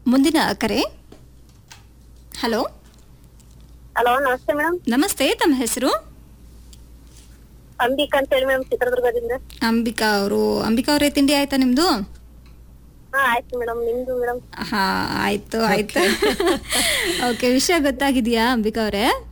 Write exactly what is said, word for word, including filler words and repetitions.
ಮುಂದಿನ ಕರೆ. Hello hello, ನಮಸ್ತೆ ಮೇಡಮ್. ನಮಸ್ತೆ, ತಮ್ಮ ಹೆಸರು? ಅಂಬಿಕಾ ಅಂತ ಹೇಳಿ ಮೇಡಮ್, ಚಿತ್ರದುರ್ಗದಿಂದ. ಅಂಬಿಕಾ ಅವರು. ಅಂಬಿಕಾ ಅವರೇ, ತಿಂಡಿ ಆಯ್ತಾ ನಿಮ್ದು? ಹಾ ಆಯ್ತು ಮೇಡಮ್, ನಿಮ್ದು ಮೇಡಮ್? ಹಾ ಆಯ್ತು ಆಯ್ತು. ಓಕೆ, ವಿಷಯ ಗೊತ್ತಾಗಿದ್ಯಾ ಅಂಬಿಕಾ ಅವರೇ?